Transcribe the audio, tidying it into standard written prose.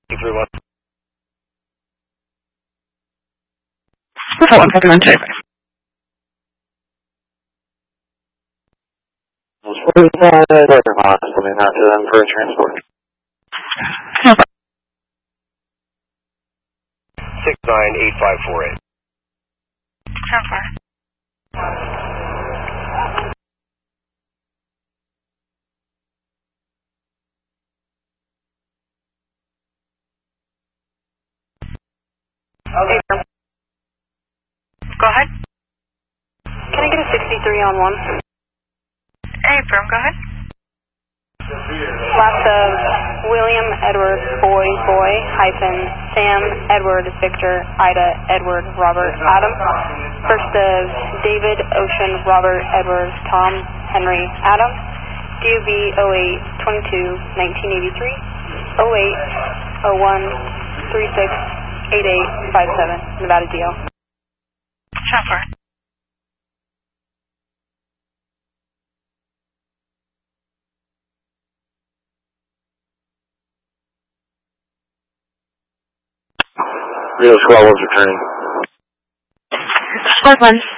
231. Hold on, second on tape. Something out to them for transport. 698548. How far? Okay. Go ahead. Can I get a 63 on 1? Hey, firm, go ahead. Last of William Edward Boy hyphen Sam Edward Victor Ida Edward Robert Adam. First of David Ocean Robert Edward Tom Henry Adam. DOB 0822 1983 0801 36 8857 Nevada DL. How far? Rio Squad was returning. Squad 1.